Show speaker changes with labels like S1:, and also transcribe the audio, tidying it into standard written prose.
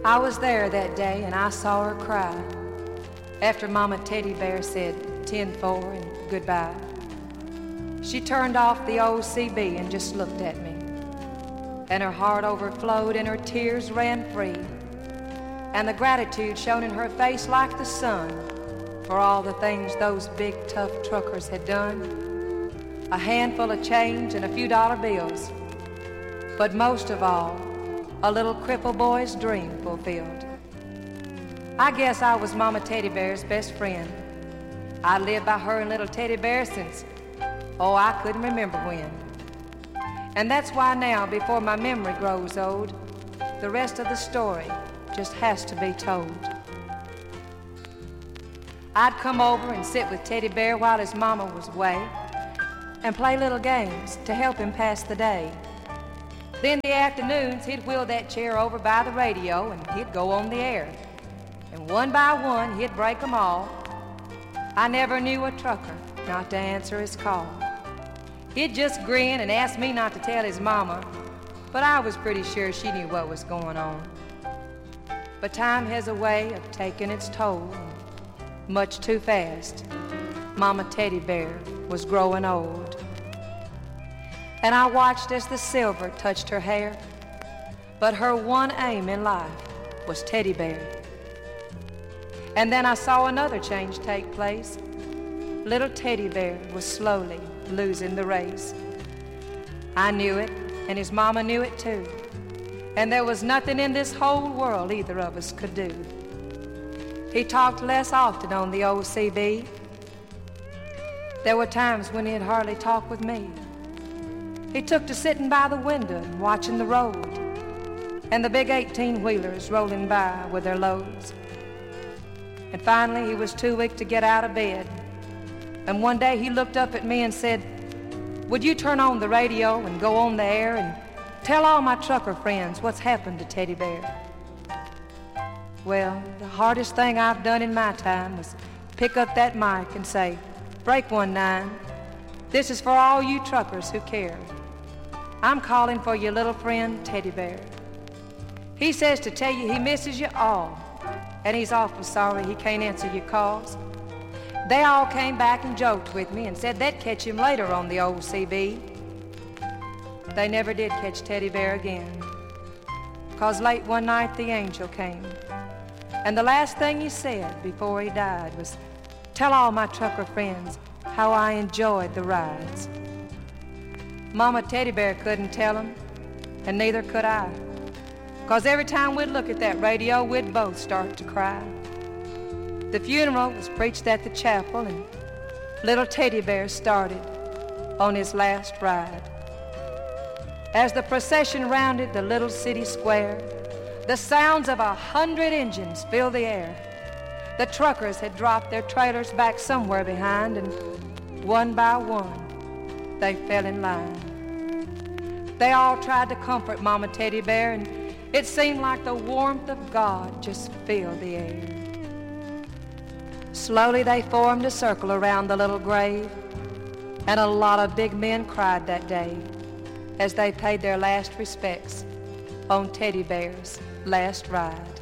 S1: I was there that day and I saw her cry after Mama Teddy Bear said 10-4 and goodbye. She turned off the old CB and just looked at me, and her heart overflowed and her tears ran free, and the gratitude shone in her face like the sun for all the things those big tough truckers had done. A handful of change and a few dollar bills, but most of all, a little cripple boy's dream fulfilled. I guess I was Mama Teddy Bear's best friend. I lived by her and little Teddy Bear since, I couldn't remember when. And that's why now, before my memory grows old, the rest of the story just has to be told. I'd come over and sit with Teddy Bear while his mama was away and play little games to help him pass the day. Then the afternoons, he'd wheel that chair over by the radio and he'd go on the air. And one by one, he'd break them all. I never knew a trucker not to answer his call. He'd just grin and ask me not to tell his mama, but I was pretty sure she knew what was going on. But time has a way of taking its toll, much too fast. Mama Teddy Bear was growing old. And I watched as the silver touched her hair, but her one aim in life was Teddy Bear. And then I saw another change take place. Little Teddy Bear was slowly losing the race. I knew it, and his mama knew it too. And there was nothing in this whole world either of us could do. He talked less often on the old CB. There were times when he'd hardly talk with me. He took to sitting by the window and watching the road and the big 18-wheelers rolling by with their loads. And finally, he was too weak to get out of bed. And one day he looked up at me and said, "Would you turn on the radio and go on the air and tell all my trucker friends what's happened to Teddy Bear?" Well, the hardest thing I've done in my time was pick up that mic and say, "Break 1-9. This is for all you truckers who care. I'm calling for your little friend, Teddy Bear. He says to tell you he misses you all, and he's awful sorry he can't answer your calls." They all came back and joked with me and said they'd catch him later on the old CB. They never did catch Teddy Bear again, 'cause late one night the angel came, and the last thing he said before he died was, "Tell all my trucker friends how I enjoyed the rides." Mama Teddy Bear couldn't tell him, and neither could I, 'cause every time we'd look at that radio, we'd both start to cry. The funeral was preached at the chapel, and little Teddy Bear started on his last ride. As the procession rounded the little city square, the sounds of 100 engines filled the air. The truckers had dropped their trailers back somewhere behind, and one by one, they fell in line. They all tried to comfort Mama Teddy Bear, and it seemed like the warmth of God just filled the air. Slowly they formed a circle around the little grave, and a lot of big men cried that day as they paid their last respects on Teddy Bear's last ride.